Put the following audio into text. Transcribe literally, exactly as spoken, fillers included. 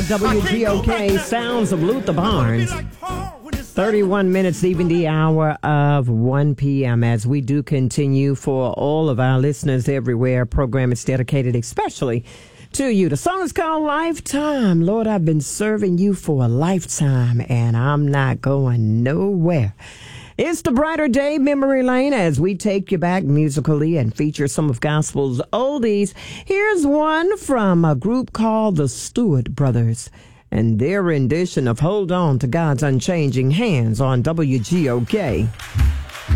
of W G O K, Sounds of Luther Barnes. thirty-one minutes, even the hour of one p.m. as we do continue for all of our listeners everywhere. Program is dedicated especially to you. The song is called Lifetime. Lord, I've been serving you for a lifetime, and I'm not going nowhere. It's the Brighter Day Memory Lane as we take you back musically and feature some of gospel's oldies. Here's one from a group called the Stewart Brothers and their rendition of Hold On to God's Unchanging Hands on W G O K.